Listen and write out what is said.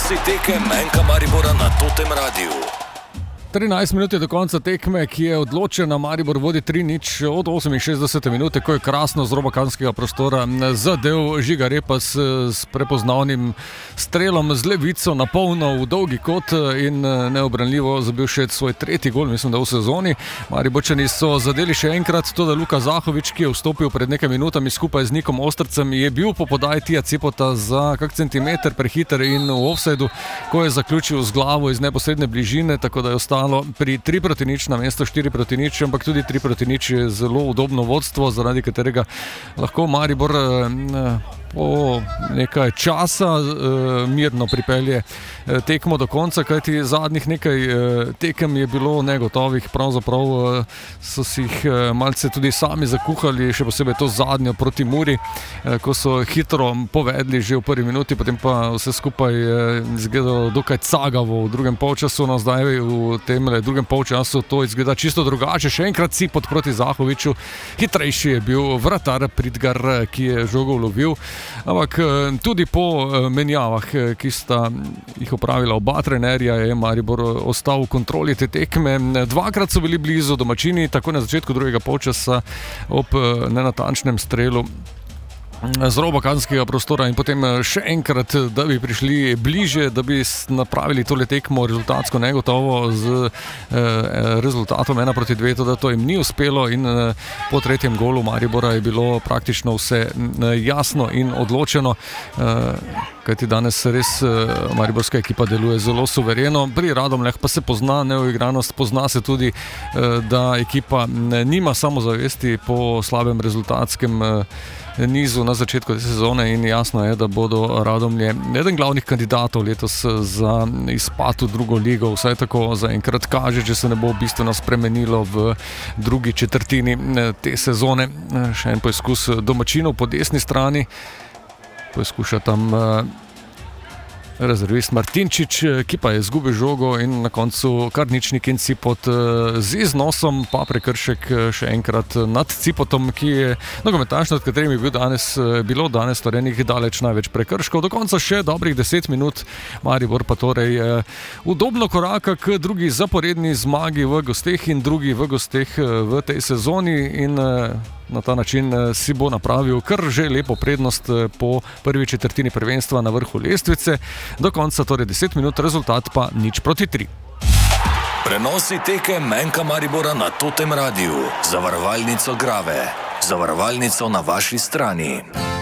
Prenosi tekem Enka Maribora na Totem Radiu. 13 minut je do konca tekme, ki je odločena. Maribor vodi 3-0 od 68 minute, ko je krasno z roba kazenskega prostora zadel Žiga Repas s prepoznavnim strelom z levico na polno v dolgi kot in neobranljivo zabil še svoj tretji gol, mislim, da v sezoni. Mariborčani so zadeli še enkrat, to da Luka Zahovič, ki je vstopil pred nekaj minutami skupaj z Nikom Ostrcem, je bil po podaji Tija Cepota za kak centimeter prehiter in v offsideu, ko je zaključil z glavo iz neposredne bližine, tako da je ostalo pri 3-0 na mesto 4-0, ampak tudi 3-0 je zelo udobno vodstvo, zaradi katerega lahko Maribor po nekaj časa mirno pripelje tekmo do konca, kajti zadnjih nekaj tekem je bilo negotovih, pravzaprav so si jih malce tudi sami zakuhali, še posebej to zadnjo proti Muri, ko so hitro povedli že v prvi minuti, potem pa vse skupaj izgledalo dokaj cagavo v drugem polčasu, no zdaj v tem drugem polčasu to izgleda čisto drugače, še enkrat Cipot proti Zahoviču, hitrejši je bil vratar Pridgar, ki je žogo ulovil. Ampak tudi po menjavah, ki sta jih opravila oba trenerja, je Maribor ostal v kontroli te tekme. Dvakrat so bili blizu domačini, tako na začetku drugega polčasa ob nenatančnem strelu z roba kazenskega prostora in potem še enkrat, da bi prišli bliže, da bi napravili tole tekmo rezultatsko negotovo z rezultatom 1-2, da to jim ni uspelo in po tretjem golu Maribora je bilo praktično vse jasno in odločeno, kajti danes res mariborska ekipa deluje zelo suvereno. Pri Radomljah pa se pozna neuigranost, pozna se tudi, da ekipa nima samozavesti po slabem rezultatskem nizu na začetku te sezone in jasno je, da bodo Radomlje eden glavnih kandidatov letos za izpad v drugo ligo, vsaj tako zaenkrat kaže, če se ne bo bistveno spremenilo v drugi četrtini te sezone. Še en poizkus domačinov po desni strani, poizkuša tam rezervist Martinčič, ki pa je izgubil žogo in na koncu kar ničnik in Cipot z iznosom, pa prekršek še enkrat nad Cipotom, ki je nogometaš, nad katerim je bilo danes stvarjenih daleč največ prekrškov. Do konca še dobrih 10 minut, Maribor pa torej udobno koraka k drugi zaporedni zmagi v gosteh in drugi v gosteh v tej sezoni in na ta način si bo napravil kar že lepo prednost po prvi četrtini prvenstva na vrhu lestvice. Do konca torej 10 minut, rezultat pa 0-3. Prenosi tekem Enka Maribora na Totem Radiu. Zavarovalnico Grave. Zavarovalnico na vaši strani.